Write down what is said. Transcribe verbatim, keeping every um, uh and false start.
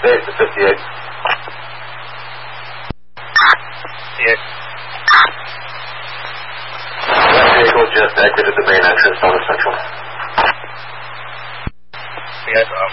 Base to fifty-eight. fifty-eight. That vehicle just exited the main entrance on the central. Yes,